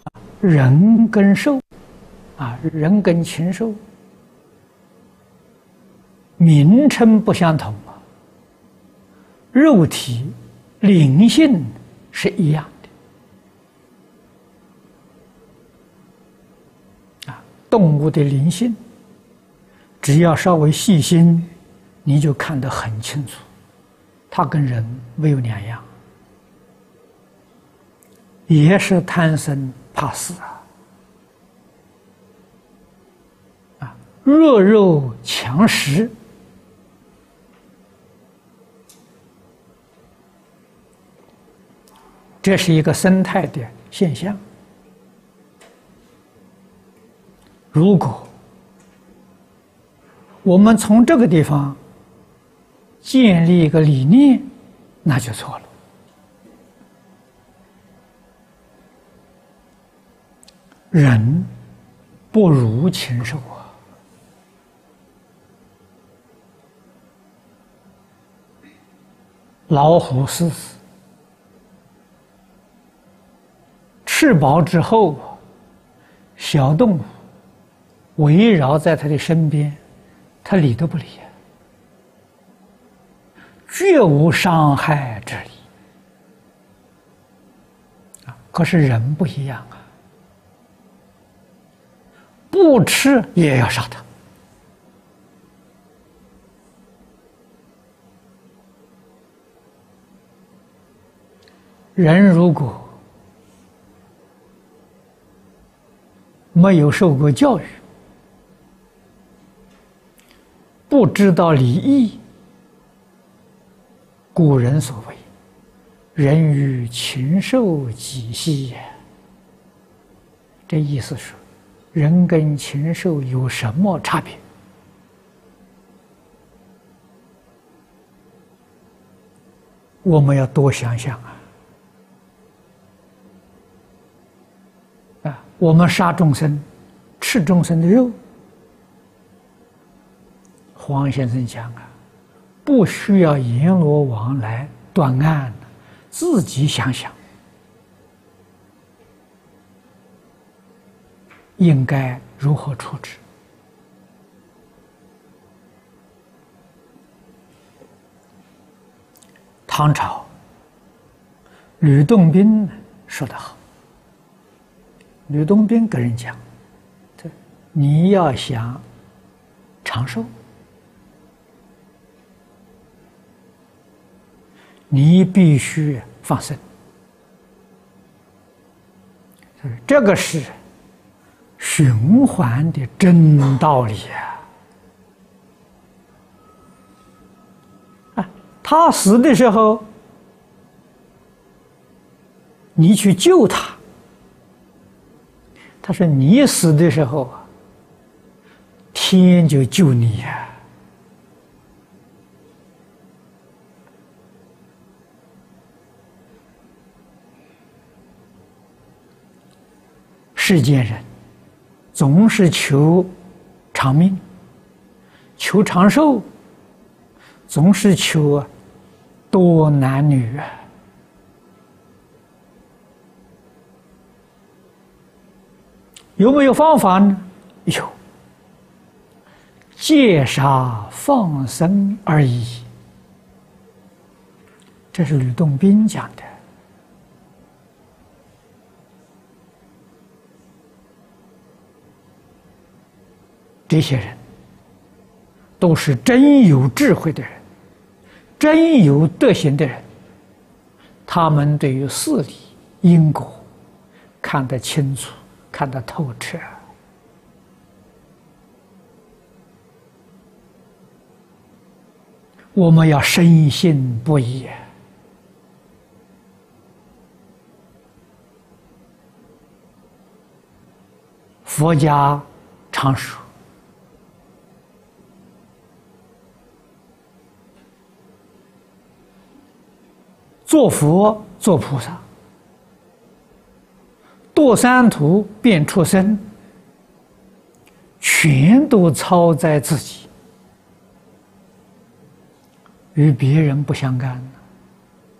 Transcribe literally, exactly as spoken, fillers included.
人跟兽啊，人跟禽兽名称不相同啊，肉体灵性是一样的啊。动物的灵性，只要稍微细心，你就看得很清楚，它跟人没有两样，也是贪生怕死啊，啊，弱肉强食。这是一个生态的现象。如果我们从这个地方建立一个理念，那就错了。人不如禽兽啊！老虎、狮子吃饱之后，小动物围绕在它的身边，它理都不理，绝无伤害之理啊！可是人不一样啊，不吃也要杀它。人如果没有受过教育，不知道礼义，古人所谓“人与禽兽几兮也”，这意思是人跟禽兽有什么差别？我们要多想想啊！啊，我们杀众生，吃众生的肉。黄先生讲啊，不需要阎罗王来断案，自己想想，应该如何处置。唐朝吕洞宾说得好，吕洞宾跟人讲，你要想长寿，你必须放生，这个是循环的真道理啊！啊，他死的时候，你去救他，他说你死的时候啊，天就救你呀！世间人总是求长命，求长寿，总是求多男女啊！有没有方法呢？有，戒杀放生而已。这是吕洞宾讲的。这些人都是真有智慧的人，真有德行的人，他们对于事理因果看得清楚，看得透彻。我们要深信不疑。佛家常说，做佛做菩萨，堕三途变畜生，全都操在自己，与别人不相干。